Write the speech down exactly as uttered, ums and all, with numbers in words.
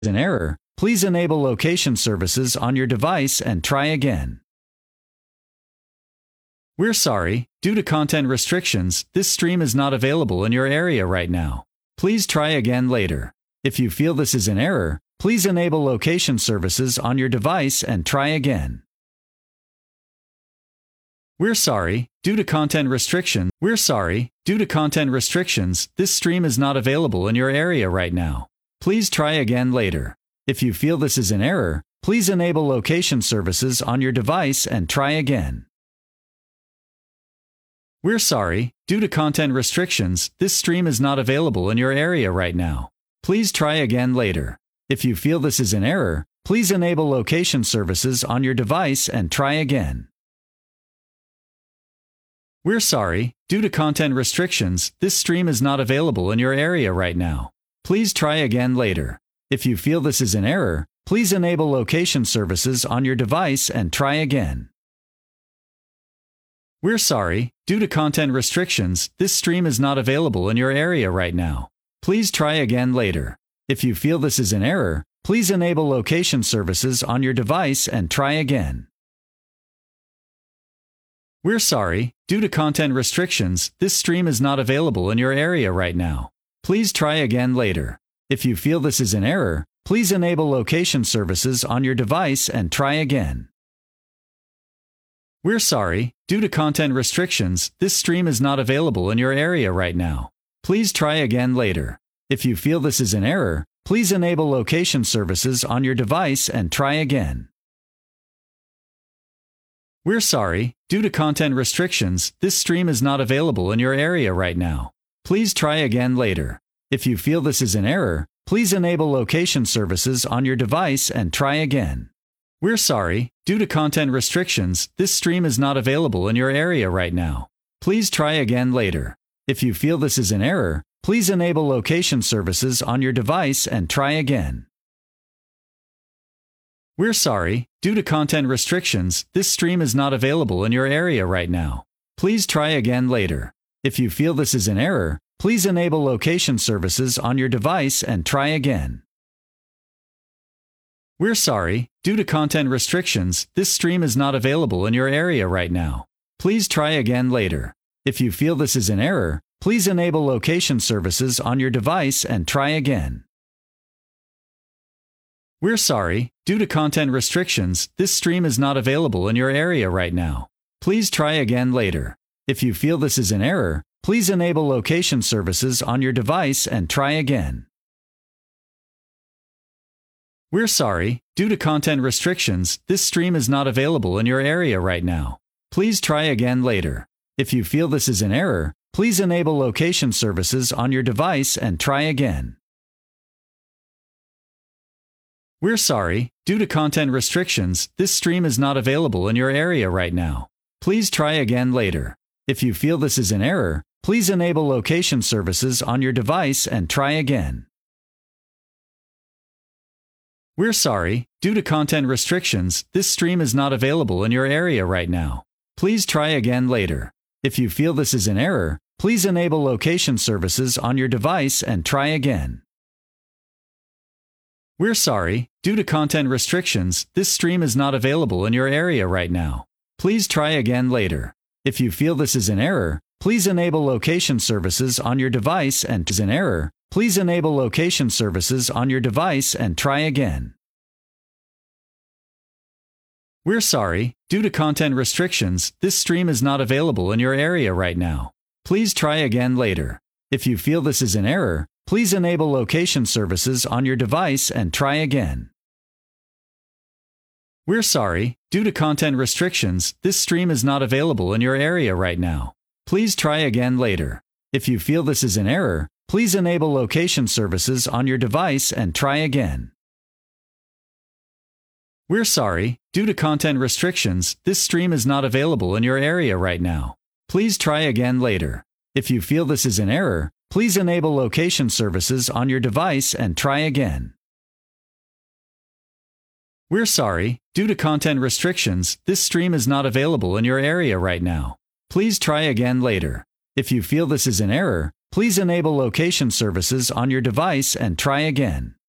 an error, please enable location services on your device and try again. We're sorry, due to content restrictions, this stream is not available in your area right now. Please try again later. If you feel this is an error, please enable location services on your device and try again. We're sorry, due to content restrictions, we're sorry, due to content restrictions, this stream is not available in your area right now. Please try again later. If you feel this is an error, please enable location services on your device and try again. We're sorry, due to content restrictions, this stream is not available in your area right now. Please try again later. If you feel this is an error, please enable location services on your device and try again. We're sorry, due to content restrictions, this stream is not available in your area right now. Please try again later. If you feel this is an error, please enable location services on your device and try again. We're sorry, due to content restrictions, this stream is not available in your area right now. Please try again later. If you feel this is an error, please enable location services on your device and try again. We're sorry, due to content restrictions, this stream is not available in your area right now. Please try again later. If you feel this is an error, please enable location services on your device and try again. We're sorry, due to content restrictions, this stream is not available in your area right now. Please try again later. If you feel this is an error, please enable location services on your device and try again. We're sorry, due to content restrictions, this stream is not available in your area right now. Please try again later. If you feel this is an error, please enable location services on your device and try again. We're sorry, due to content restrictions, this stream is not available in your area right now. Please try again later. If you feel this is an error, please enable location services on your device and try again. We're sorry, due to content restrictions, this stream is not available in your area right now. Please try again later. If you feel this is an error, please enable location services on your device and try again. We're sorry, due to content restrictions, this stream is not available in your area right now. Please try again later. If you feel this is an error, please enable location services on your device and try again. We're sorry, due to content restrictions, this stream is not available in your area right now. Please try again later. If you feel this is an error, please enable location services on your device and try again. We're sorry, due to content restrictions, this stream is not available in your area right now. Please try again later. If you feel this is an error, please enable location services on your device and try again. We're sorry, due to content restrictions, this stream is not available in your area right now. Please try again later. If you feel this is an error, please enable location services on your device and try again. We're sorry, due to content restrictions, this stream is not available in your area right now. Please try again later. If you feel this is an error, please enable location services on your device and try again. We're sorry, due to content restrictions, this stream is not available in your area right now. Please try again later. If you feel this is an error, please enable location services on your device and is an error, please enable location services on your device and try again. We're sorry, due to content restrictions, this stream is not available in your area right now. Please try again later. If you feel this is an error, please enable location services on your device and try again. We're sorry, due to content restrictions, this stream is not available in your area right now. Please try again later. If you feel this is an error, please enable location services on your device and try again. We're sorry, due to content restrictions, this stream is not available in your area right now. Please try again later. If you feel this is an error, please enable location services on your device and try again. We're sorry, due to content restrictions, this stream is not available in your area right now. Please try again later. If you feel this is an error, please enable location services on your device and try again.